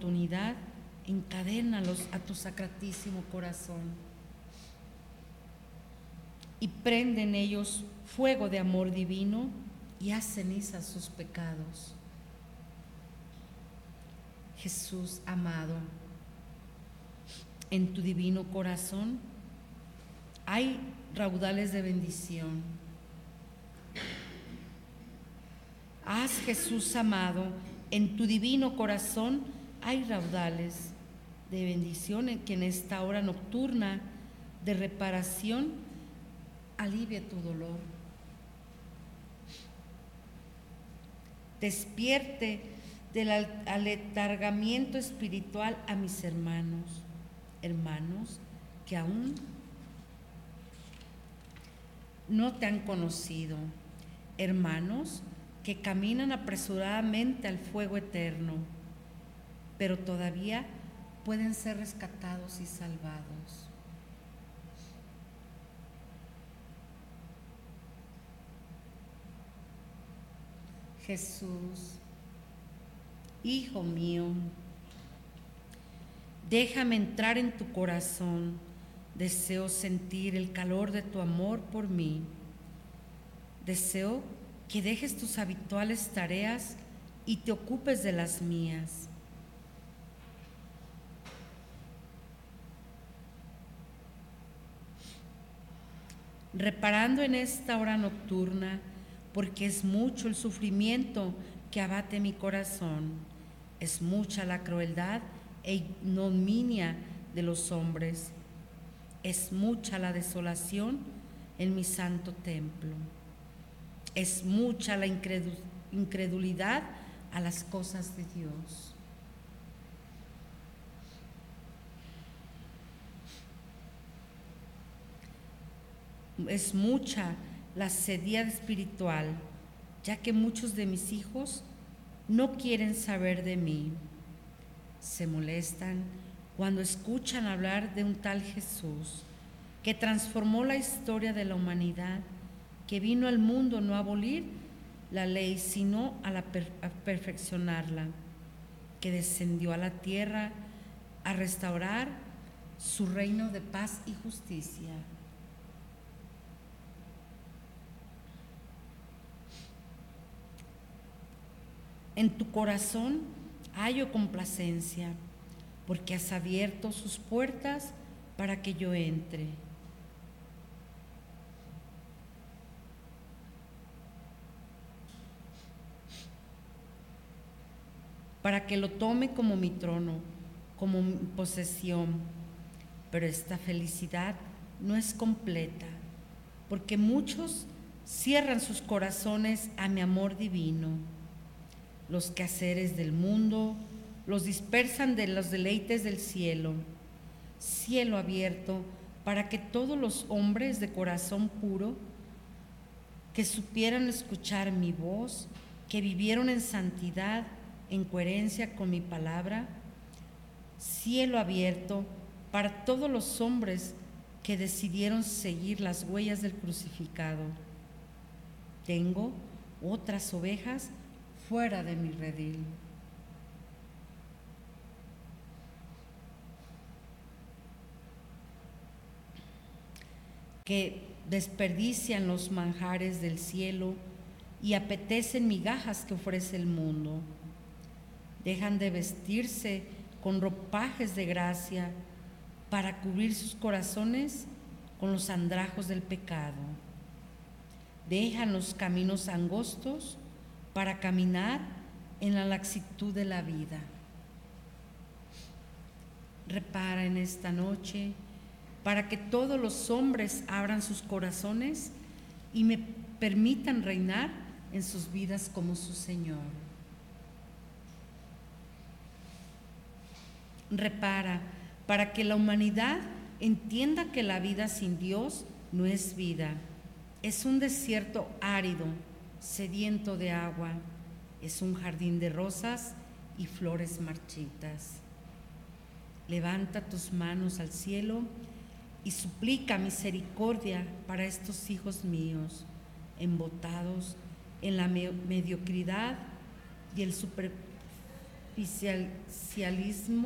oportunidad, encadénalos a tu sacratísimo corazón y prende en ellos fuego de amor divino y haz cenizas sus pecados. Jesús amado, en tu divino corazón hay raudales de bendición. Haz, Jesús amado, en tu divino corazón hay raudales de bendición en que en esta hora nocturna de reparación alivie tu dolor. Despierte del aletargamiento espiritual a mis hermanos que aún no te han conocido, hermanos que caminan apresuradamente al fuego eterno, pero todavía pueden ser rescatados y salvados. Jesús, Hijo mío, déjame entrar en tu corazón. Deseo sentir el calor de tu amor por mí. Deseo que dejes tus habituales tareas y te ocupes de las mías. Reparando en esta hora nocturna, porque es mucho el sufrimiento que abate mi corazón, es mucha la crueldad e ignominia de los hombres, es mucha la desolación en mi santo templo, es mucha la incredulidad a las cosas de Dios. Es mucha la sediedad espiritual, ya que muchos de mis hijos no quieren saber de mí. Se molestan cuando escuchan hablar de un tal Jesús que transformó la historia de la humanidad, que vino al mundo no a abolir la ley, sino a perfeccionarla, que descendió a la tierra a restaurar su reino de paz y justicia. En tu corazón hallo complacencia, porque has abierto sus puertas para que yo entre. Para que lo tome como mi trono, como mi posesión. Pero esta felicidad no es completa, porque muchos cierran sus corazones a mi amor divino. Los quehaceres del mundo los dispersan de los deleites del cielo, cielo abierto para que todos los hombres de corazón puro, que supieran escuchar mi voz, que vivieron en santidad, en coherencia con mi palabra, cielo abierto para todos los hombres que decidieron seguir las huellas del crucificado. Tengo otras ovejas fuera de mi redil. Que desperdician los manjares del cielo y apetecen migajas que ofrece el mundo. Dejan de vestirse con ropajes de gracia para cubrir sus corazones con los andrajos del pecado. Dejan los caminos angostos para caminar en la laxitud de la vida. Repara en esta noche para que todos los hombres abran sus corazones y me permitan reinar en sus vidas como su Señor. Repara para que la humanidad entienda que la vida sin Dios no es vida, es un desierto árido, sediento de agua, es un jardín de rosas y flores marchitas. Levanta tus manos al cielo y suplica misericordia para estos hijos míos, embotados en la mediocridad y el artificialismo